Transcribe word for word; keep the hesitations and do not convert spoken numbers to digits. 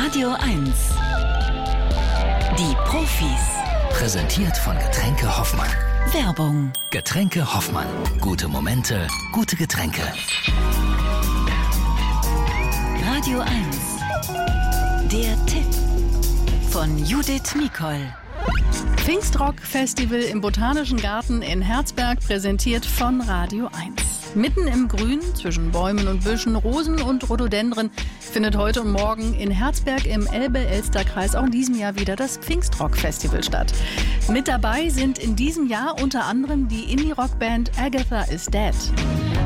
Radio eins. Die Profis. Präsentiert von Getränke Hoffmann. Werbung. Getränke Hoffmann. Gute Momente, gute Getränke. Radio eins. Der Tipp von Judith Mikol. Pfingstrock-Festival im Botanischen Garten in Herzberg, präsentiert von Radio eins. Mitten im Grün, zwischen Bäumen und Büschen, Rosen und Rhododendren, findet heute und morgen in Herzberg im Elbe-Elster-Kreis auch in diesem Jahr wieder das Pfingstrock-Festival statt. Mit dabei sind in diesem Jahr unter anderem die Indie-Rock-Band Agatha is Dead.